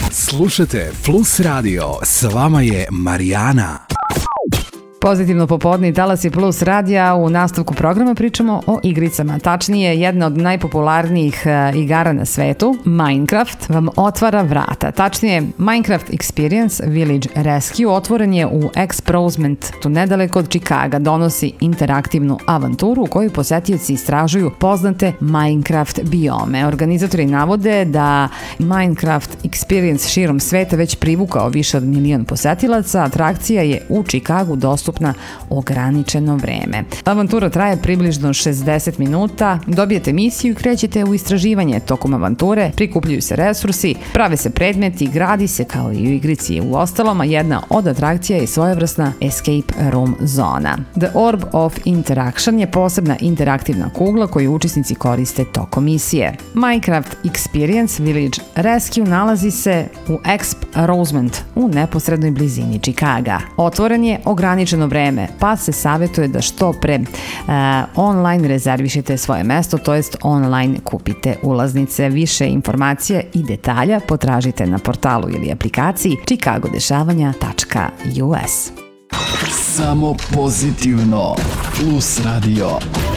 Slušajte Plus Radio, s vama je Marijana. Pozitivno popodne i Talasi Plus radija. U nastavku programa pričamo o igricama. Tačnije, jedna od najpopularnijih igara na svetu, Minecraft, vam otvara vrata. Tačnije, Minecraft Experience Village Rescue otvoren je u Exprosementu nedaleko od Čikaga. Donosi interaktivnu avanturu u kojoj posetioci istražuju poznate Minecraft biome. Organizatori navode da Minecraft Experience širom sveta već privukao više od 1 milion posetilaca. Atrakcija je u Čikagu dostupna ograničeno vreme. Avantura traje približno 60 minuta, dobijete misiju i krećete u istraživanje. Tokom avanture prikupljaju se resursi, prave se predmeti, gradi se kao i u igrici. U ostalom, jedna od atrakcija je svojevrsna escape room zona. The Orb of Interaction je posebna interaktivna kugla koju učesnici koriste tokom misije. Minecraft Experience Village Rescue nalazi se u Exprosement u neposrednoj blizini Čikaga. Otvoren je ograničeno vreme, pa se savjetuje da što pre online rezervišete svoje mesto, to jest online kupite ulaznice. Više informacija i detalja potražite na portalu ili aplikaciji chicagodešavanja.us. Samo pozitivno. Plus Radio.